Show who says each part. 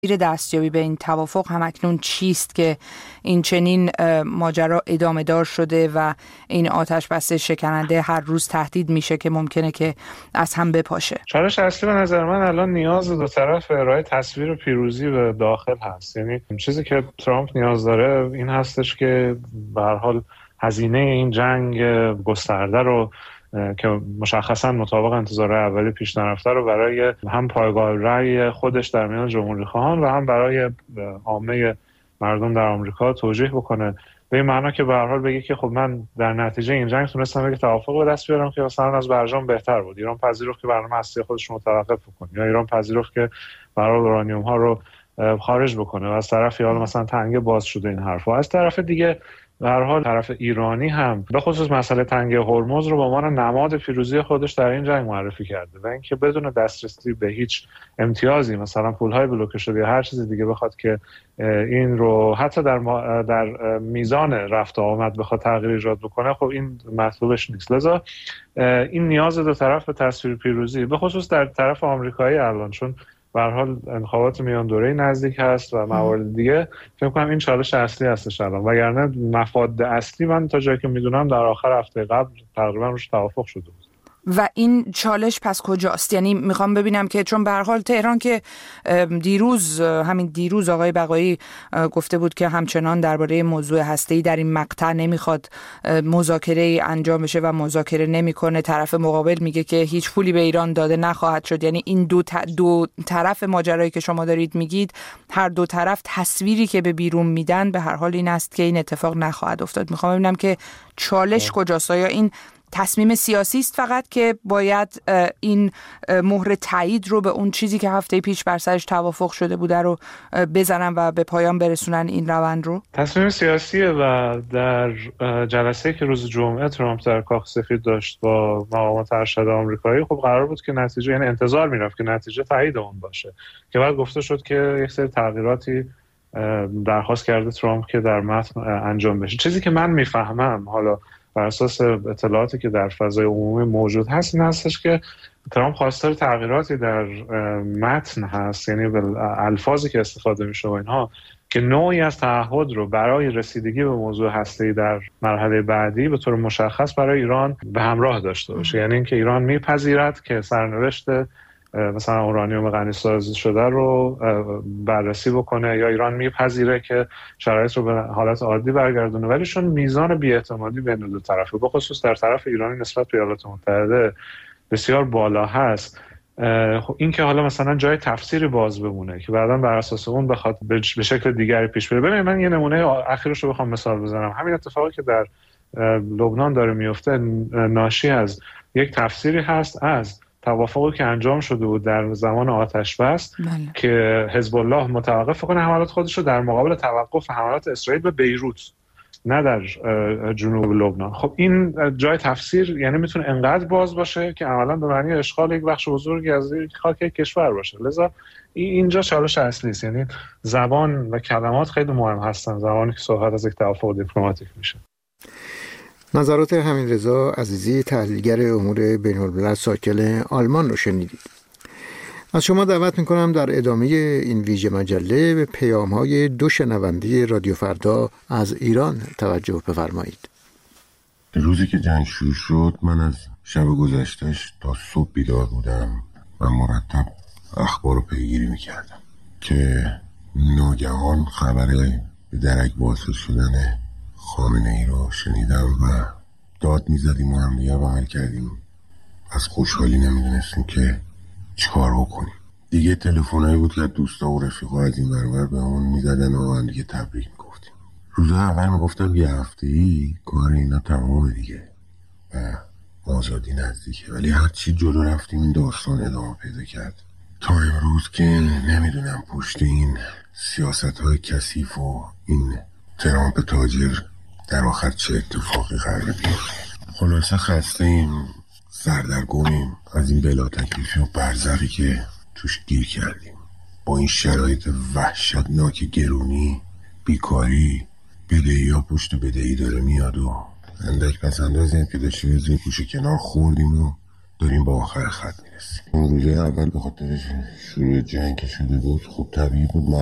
Speaker 1: دستیابی به این توافق همکنون چیست که این چنین ماجرا ادامه دار شده و این آتش بس شکننده هر روز تهدید میشه که ممکنه که از هم بپاشه؟
Speaker 2: چالش اصلی به نظر من الان نیاز دو طرف ارائه تصویر پیروزی به داخل هست. یعنی چیزی که ترامپ نیاز داره این هستش که به هر حال هزینه این جنگ گسترده رو که مشخصا مطابق انتظار اولی پیش نرفته رو برای هم پایگاه رأی خودش در میان جمهوری خواهان و هم برای عامه مردم در آمریکا توجیه بکنه، به این معنا که به هر حال بگه که خب من در نتیجه این جنگ تونستم یک توافق به دست بیارم که مثلا از برجام بهتر بود. ایران پذیرفت که برنامه هستی خودش رو متوقف بکنه، یا ایران پذیرفت که به هر حال اورانیوم ها رو خارج بکنه و از طرفی حالا مثلا تنگه باز شده این حرفا. از طرف دیگه به هر حال طرف ایرانی هم به خصوص مسئله تنگه هرمز رو به عنوان نماد پیروزی خودش در این جنگ معرفی کرده و اینکه بدون دسترسی به هیچ امتیازی مثلا پول‌های بلوکه شده یا هر چیز دیگه بخواد که این رو حتی در میزان رفت و آمد بخواد تغییر ایجاد بکنه، خب این مطلوبش نیست. لذا این نیاز دو طرف به تصویر پیروزی به خصوص در طرف آمریکایی الان، چون به هر حال انتخابات میان دوره نزدیک هست و موارد دیگه، فکر کنم این چالش اصلی هستش الان. وگرنه مفاد اصلی من تا جایی که میدونم در آخر هفته قبل تقریبا روش توافق شده بود.
Speaker 1: و این چالش پس کجاست؟ یعنی میخوام ببینم که چون به هر حال تهران که دیروز آقای بقایی گفته بود که همچنان درباره موضوع هسته‌ای در این مقطع نمیخواد مذاکره انجام بشه و مذاکره نمیکنه. طرف مقابل میگه که هیچ پولی به ایران داده نخواهد شد. یعنی این دو طرف ماجرایی که شما دارید میگید، هر دو طرف تصویری که به بیرون میدن به هر حال این است که این اتفاق نخواهد افتاد. میخوام ببینم که چالش کجاست؟ آیا این تصمیم سیاسی است فقط که باید این مهر تایید رو به اون چیزی که هفته پیش بر سرش توافق شده بوده رو بزنن و به پایان برسونن این روند رو؟
Speaker 2: تصمیم سیاسیه و در جلسه که روز جمعه ترامپ در کاخ سفید داشت با مقامات ارشد آمریکایی، خب قرار بود که نتیجه، یعنی انتظار میرفت که نتیجه تایید اون باشه، که بعد گفته شد که یک سری تغییراتی درخواست کرده ترامپ که در متن انجام بشه. چیزی که من میفهمم حالا بر اساس اطلاعاتی که در فضای عمومی موجود هست این هستش که ترامپ خواستار تغییراتی در متن هست، یعنی الفاظی که استفاده میشه و اینها، که نوعی از تعهد رو برای رسیدگی به موضوع هسته‌ای در مرحله بعدی به طور مشخص برای ایران به همراه داشته باشه. یعنی اینکه ایران میپذیرد که سرنوشت مثلا اورانیوم غنی‌سازی شده رو بررسی بکنه، یا ایران میپذیره که شرایط رو به حالت عادی برگردونه، ولی چون میزان بی‌اعتمادی بین دو طرفه به خصوص در طرف ایرانی نسبت به ایالات متحده بسیار بالا هست، خب این که حالا مثلا جای تفسیری باز بمونه که بعداً بر اساس اون بخواد به شکل دیگری پیش بره. ببینید من یه نمونه اخیرش رو بخوام مثال بزنم، همین اتفاقی که در لبنان داره میفته ناشی از یک تفسیری هست از توافقی که انجام شده بود در زمان آتش بس که حزب الله متوقف کنه حملات خودش رو در مقابل توقف حملات اسرائیل به بیروت، نه در جنوب لبنان. خب این جای تفسیر یعنی میتونه انقدر باز باشه که عملاً به معنی اشغال یک بخش بزرگی از خاک کشور باشه. لذا اینجا چالش اصلی است، یعنی زبان و کلمات خیلی مهم هستن زمانی که صحبت از یک توافق دیپلماتیک میشه.
Speaker 3: نظرات حمیدرضا عزیزی، تحلیلگر امور بین‌الملل ساکن آلمان رو شنیدید. از شما دعوت میکنم در ادامه این ویژه مجله به پیام‌های دو شنونده رادیو فردا از ایران توجه بفرمایید.
Speaker 4: روزی که جنگ شروع شد من از شب گذشتهش تا صبح بیدار بودم و مرتب اخبار رو پیگیری میکردم که ناگهان خبر به درک واصل شدن خامنه‌ای رو شنیدم و داد میزدیم و هم دیگه بغل کردیم. از خوشحالی نمیدونستیم که چیکار بکنیم. دیگه تلفنایی بود که دوستا و رفیقا از این برابر به همون میزدن و هم دیگه تبریک میگفتیم. روزا اول میگفتم یه هفته‌ای کار اینا تمامه دیگه و آزادی نزدیکه، ولی هرچی جلو رفتیم این داستان ادامه پیدا کرد تا امروز که نمیدونم پشت این سیاست‌های کثیف و این ترامپ تاجر در آخر چه اتفاقی قرار بیفته. خلاصه خسته ایم، سردرگمیم از این بلا تکلیفی و برزخی که توش گیر کردیم. با این شرایط وحشتناک گرونی، بیکاری، بدهی ها پشت بدهی داره میاد و اندک پس اندازی هم که داشتیم از این کوشه کنار خوردیم و داریم با آخر خط میرسیم. اون روزه اول به خاطر شروع جنگ که شده بود خب طبیعی بود